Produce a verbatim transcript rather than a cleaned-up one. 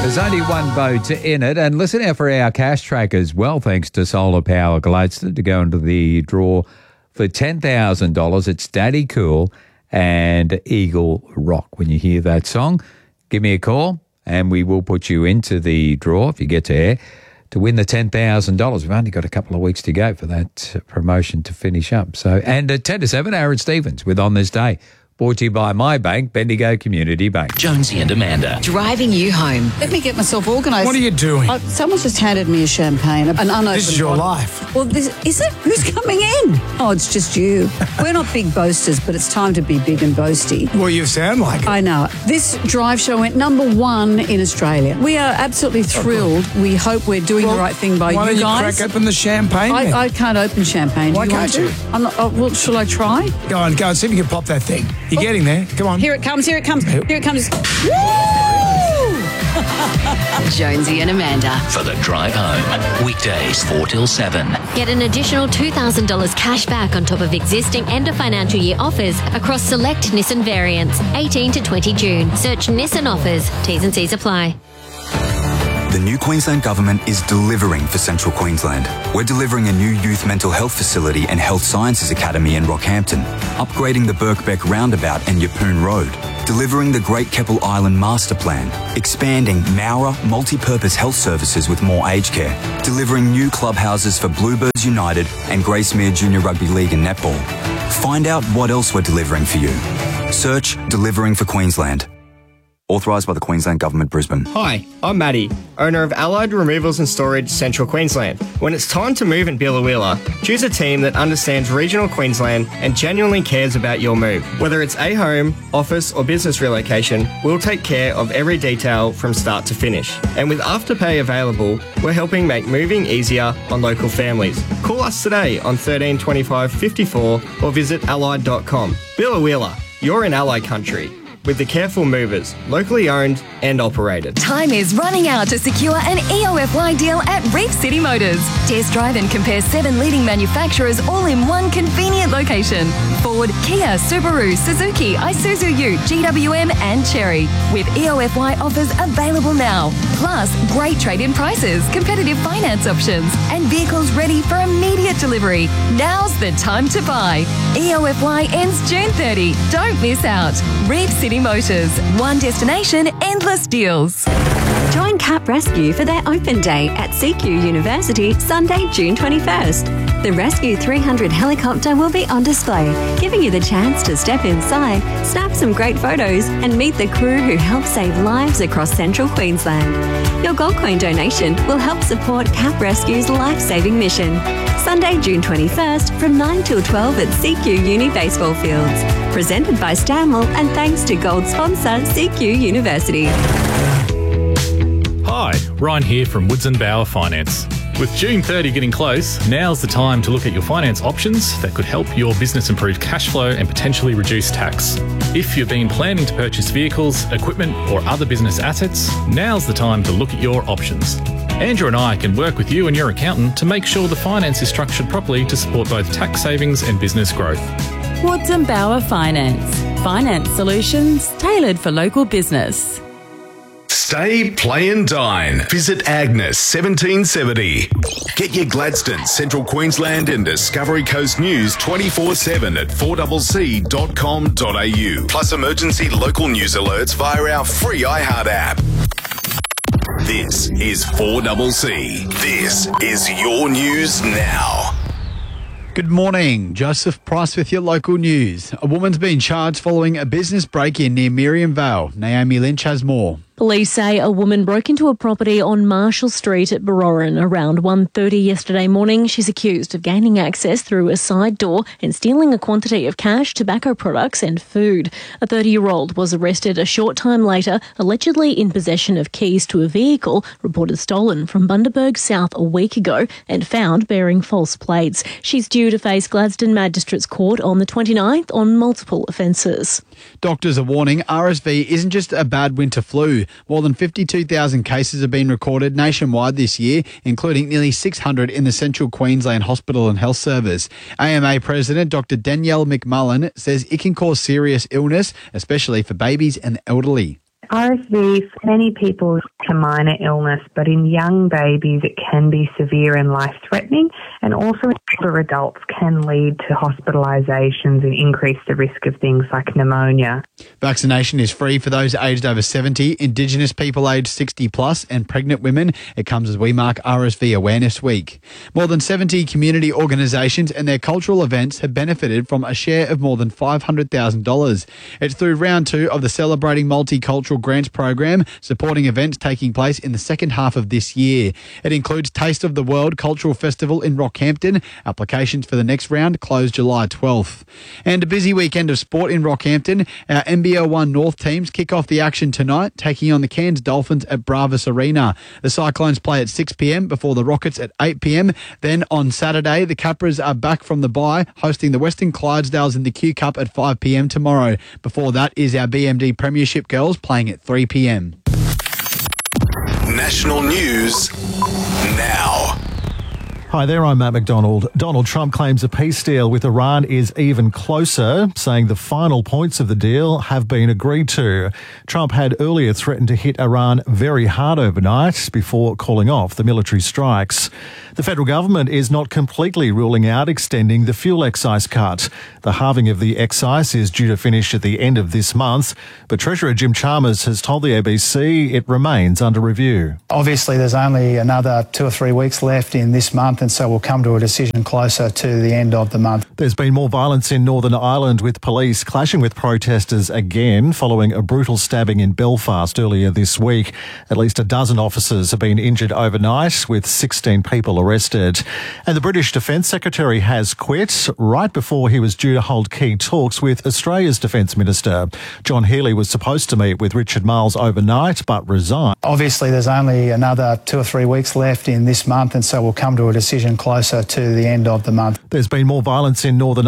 There's only one vote in it. And listen out for our cash track as well, thanks to Solar Power Gladstone, to go into the draw for ten thousand dollars. It's Daddy Cool and Eagle Rock. When you hear that song, give me a call and we will put you into the draw, if you get to air, to win the ten thousand dollars. We've only got a couple of weeks to go for that promotion to finish up. So, and at ten to seven, Aaron Stevens with On This Day. Brought to you by My Bank, Bendigo Community Bank. Jonesy and Amanda. Driving you home. Let me get myself organised. What are you doing? Uh, someone's just handed me a champagne, an unopened This is your bottle. life. Well, this, is it? Who's coming in? Oh, it's just you. We're not big boasters, but it's time to be big and boasty. Well, you sound like it. I know. This drive show went number one in Australia. We are absolutely thrilled. We hope we're doing Well, the right thing by why you don't guys. you crack open the champagne then? I, I can't open champagne. Why Do you want can't to? you? I'm not, oh, well, shall I try? Go on, go on, see if you can pop that thing. You're getting there. Come on. Here it comes, here it comes, here it comes. Jonesy and Amanda. For the drive home. Weekdays four till seven. Get an additional two thousand dollars cash back on top of existing end of financial year offers across select Nissan variants. eighteen to twenty June. Search Nissan offers. T's and C's apply. The new Queensland Government is delivering for Central Queensland. We're delivering a new youth mental health facility and health sciences academy in Rockhampton, upgrading the Birkbeck roundabout and Yapoon Road, delivering the Great Keppel Island Master Plan, expanding Mowra multi-purpose health services with more aged care, delivering new clubhouses for Bluebirds United and Gracemere Junior Rugby League and Netball. Find out what else we're delivering for you. Search Delivering for Queensland. Authorised by the Queensland Government, Brisbane. Hi, I'm Matty, owner of Allied Removals and Storage, Central Queensland. When it's time to move in Billawheeler, choose a team that understands regional Queensland and genuinely cares about your move. Whether it's a home, office or business relocation, we'll take care of every detail from start to finish. And with Afterpay available, we're helping make moving easier on local families. Call us today on thirteen twenty-five fifty-four or visit allied dot com. Billawheeler, you're in Allied country. With the Careful Movers, locally owned and operated. Time is running out to secure an E O F Y deal at Reef City Motors. Test drive and compare seven leading manufacturers all in one convenient location. Ford, Kia, Subaru, Suzuki, Isuzu U, G W M and Chery. With E O F Y offers available now. Plus, great trade-in prices, competitive finance options and vehicles ready for immediate delivery. Now's the time to buy. E O F Y ends June thirtieth. Don't miss out. Reef City Motors. One destination, endless deals. Join Cap Rescue for their open day at C Q University, Sunday, June twenty-first. The Rescue three hundred helicopter will be on display, giving you the chance to step inside, snap some great photos, and meet the crew who help save lives across central Queensland. Your Gold Coin donation will help support Cap Rescue's life-saving mission. Sunday, June twenty-first, from nine till twelve at C Q Uni Baseball Fields. Presented by Stanwell and thanks to Gold sponsor C Q University. Hi, Ryan here from Woods and Bauer Finance. With June thirtieth getting close, now's the time to look at your finance options that could help your business improve cash flow and potentially reduce tax. If you've been planning to purchase vehicles, equipment or other business assets, now's the time to look at your options. Andrew and I can work with you and your accountant to make sure the finance is structured properly to support both tax savings and business growth. Woods and Bauer Finance. Finance solutions tailored for local business. Stay, play and dine. Visit Agnes seventeen seventy. Get your Gladstone, Central Queensland and Discovery Coast news twenty-four seven at four c c dot com dot a u. Plus emergency local news alerts via our free iHeart app. This is four C C. This is your news now. Good morning. Joseph Price with your local news. A woman's been charged following a business break-in near Miriam Vale. Naomi Lynch has more. Police say a woman broke into a property on Marshall Street at Baroran around one thirty yesterday morning. She's accused of gaining access through a side door and stealing a quantity of cash, tobacco products and food. A thirty-year-old was arrested a short time later, allegedly in possession of keys to a vehicle reported stolen from Bundaberg South a week ago and found bearing false plates. She's due to face Gladstone Magistrates Court on the twenty-ninth on multiple offences. Doctors are warning R S V isn't just a bad winter flu. More than fifty-two thousand cases have been recorded nationwide this year, including nearly six hundred in the Central Queensland Hospital and Health Service. A M A President Doctor Danielle McMullen says it can cause serious illness, especially for babies and the elderly. R S V, for many people, it's a minor illness, but in young babies it can be severe and life-threatening, and also in older adults can lead to hospitalisations and increase the risk of things like pneumonia. Vaccination is free for those aged over seventy, Indigenous people aged sixty plus and pregnant women. It comes as we mark R S V Awareness Week. More than seventy community organisations and their cultural events have benefited from a share of more than five hundred thousand dollars. It's through round two of the Celebrating Multicultural Grants program, supporting events taking place in the second half of this year. It includes Taste of the World Cultural Festival in Rockhampton. Applications for the next round close July twelfth. And a busy weekend of sport in Rockhampton. Our N B L one North teams kick off the action tonight, taking on the Cairns Dolphins at Bravos Arena. The Cyclones play at six p.m. before the Rockets at eight p.m. Then on Saturday, the Capras are back from the bye, hosting the Western Clydesdales in the Q Cup at five p.m. tomorrow. Before that is our B M D Premiership girls playing at three p.m. National news now. Hi there, I'm Matt McDonald. Donald Trump claims a peace deal with Iran is even closer, saying the final points of the deal have been agreed to. Trump had earlier threatened to hit Iran very hard overnight before calling off the military strikes. The federal government is not completely ruling out extending the fuel excise cut. The halving of the excise is due to finish at the end of this month, but Treasurer Jim Chalmers has told the A B C it remains under review. Obviously, there's only another two or three weeks left in this month, and so we'll come to a decision closer to the end of the month. There's been more violence in Northern Ireland, with police clashing with protesters again following a brutal stabbing in Belfast earlier this week. At least a dozen officers have been injured overnight, with sixteen people arrested. And the British Defence Secretary has quit right before he was due to hold key talks with Australia's Defence Minister. John Healey was supposed to meet with Richard Marles overnight, but resigned. Obviously, there's only another two or three weeks left in this month, and so we'll come to a decision closer to the end of the month. There's been more violence in Northern